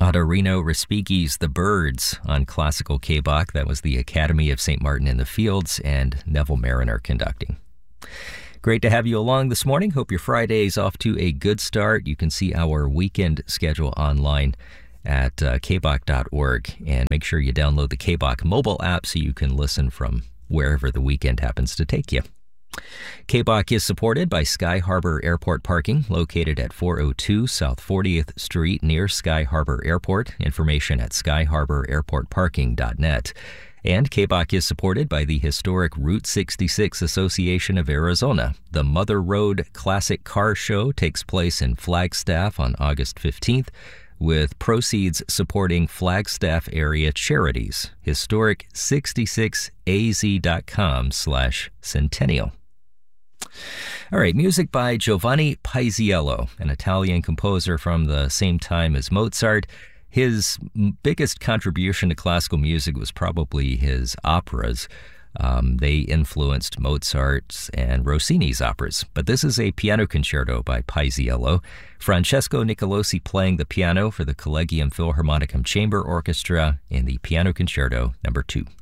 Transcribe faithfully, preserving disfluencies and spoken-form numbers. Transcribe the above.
Ottorino Respighi's The Birds on classical K B O C. That was the Academy of Saint Martin in the Fields, and Neville Mariner conducting. Great to have you along this morning. Hope your Friday's off to a good start. You can see our weekend schedule online at uh, k b o c dot org, and make sure you download the K B O C mobile app so you can listen from wherever the weekend happens to take you. K B O C is supported by Sky Harbor Airport Parking, located at four oh two South fortieth Street near Sky Harbor Airport. Information at sky harbor airport parking dot net. And K B O C is supported by the historic Route sixty-six Association of Arizona. The Mother Road Classic Car Show takes place in Flagstaff on August fifteenth, with proceeds supporting Flagstaff area charities. Historic sixty-six a z dot com slash centennial. All right, music by Giovanni Paisiello, an Italian composer from the same time as Mozart. His biggest contribution to classical music was probably his operas. Um, they influenced Mozart's and Rossini's operas. But this is a piano concerto by Paisiello. Francesco Nicolosi playing the piano for the Collegium Philharmonicum Chamber Orchestra in the Piano Concerto number two.